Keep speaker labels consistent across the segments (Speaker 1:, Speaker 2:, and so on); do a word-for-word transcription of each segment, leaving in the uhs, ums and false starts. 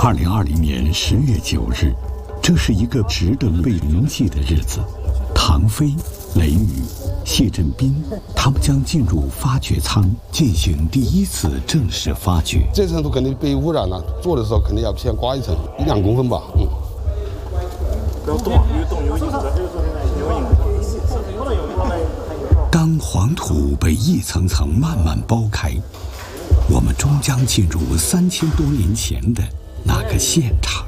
Speaker 1: 二零二零年十月九日，这是一个值得被铭记的日子。唐飞、雷雨、谢振斌，他们将进入发掘舱进行第一次正式发掘。
Speaker 2: 这层土肯定被污染了，做的时候肯定要先刮一层，一两公分吧。嗯。
Speaker 3: 不要动，有动有影子，有影子。
Speaker 1: 当黄土被一层层慢慢剥开，我们终将进入三千多年前的那个现场。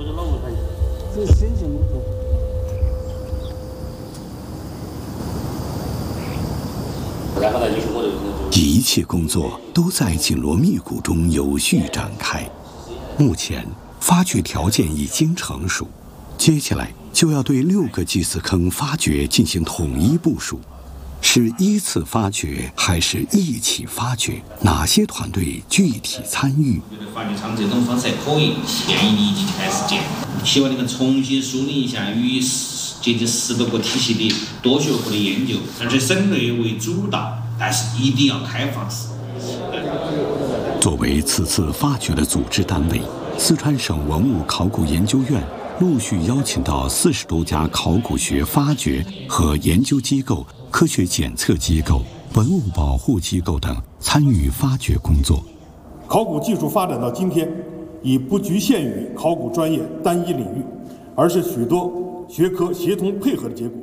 Speaker 1: 一切工作都在紧锣密鼓中有序展开。目前发掘条件已经成熟，接下来就要对六个祭祀坑发掘进行统一部署。是依次发掘还是一起发掘？哪些团队具体参与？
Speaker 4: 我觉得发掘舱这种方式还可以，建议你已经开始建，希望你们重新梳理一下与接近十多个体系的多学科的研究，而且省内为主导，但是一定要开放式。
Speaker 1: 作为此次发掘的组织单位，四川省文物考古研究院陆续邀请到四十多家考古学发掘和研究机构、科学检测机构、文物保护机构等参与发掘工作。
Speaker 5: 考古技术发展到今天，已不局限于考古专业单一领域，而是许多学科协同配合的结果。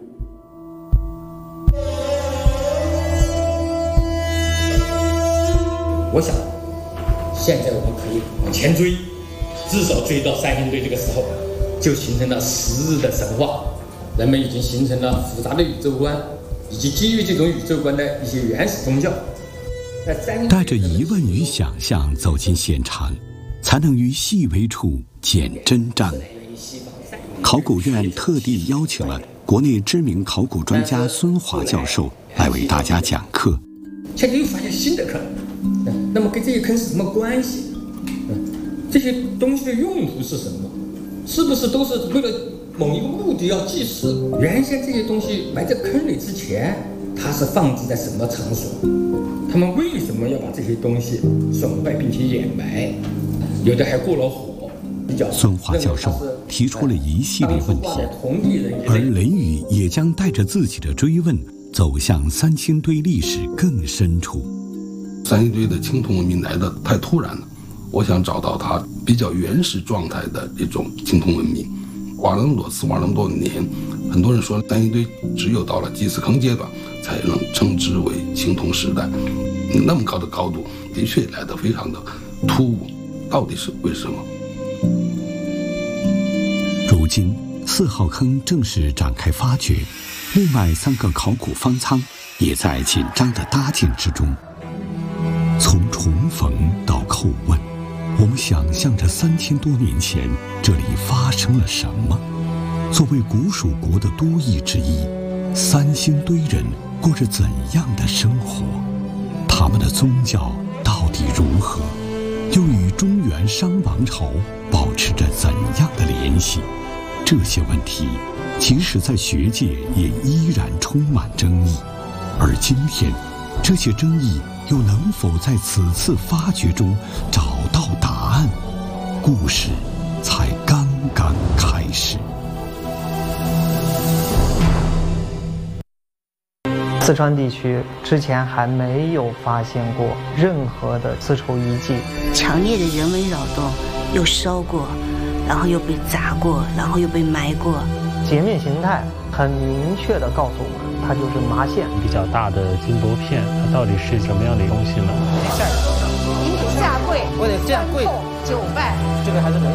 Speaker 6: 我想，现在我们可以往前追，至少追到三星堆这个时候，就形成了昔日的神话，人们已经形成了复杂的宇宙观，以及基于这种宇宙观的一些原始宗教。
Speaker 1: 带着疑问与想象走进现场，才能于细微处见真章。考古院特地邀请了国内知名考古专家孙华教授来为大家讲课。
Speaker 6: 现在又发现新的坑，那么跟这些坑是什么关系？这些东西的用途是什么？是不是都是为了某一个目的要祭祀？原先这些东西埋在坑里之前，它是放置在什么场所？他们为什么要把这些东西损坏并且掩埋？有的还过了火。
Speaker 1: 孙华教授提出了一系列问题，而雷雨也将带着自己的追问走向三星堆历史更深处。
Speaker 2: 三星堆的青铜文明来的太突然了，我想找到它比较原始状态的一种青铜文明。挖了那么多次，挖了那么多年，很多人说三星堆只有到了祭祀坑阶段才能称之为青铜时代。那么高的高度的确来得非常的突兀，到底是为什么？
Speaker 1: 如今四号坑正式展开发掘，另外三个考古方舱也在紧张的搭建之中。从重逢到叩问，我们想象着三千多年前这里发生了什么。作为古蜀国的都邑之一，三星堆人过着怎样的生活？他们的宗教到底如何？又与中原商王朝保持着怎样的联系？这些问题，即使在学界也依然充满争议。而今天，这些争议又能否在此次发掘中找到答案？故事才刚刚开始。
Speaker 7: 四川地区之前还没有发现过任何的丝绸遗迹，
Speaker 8: 强烈的人为扰动，又烧过，然后又被砸过，然后又被埋过。
Speaker 7: 截面形态很明确地告诉我们，它就是麻线。
Speaker 9: 比较大的金箔片，它到底是什么样的东西呢？
Speaker 10: 您下跪，
Speaker 7: 我得这样跪，
Speaker 10: 九拜，
Speaker 7: 这个还是没。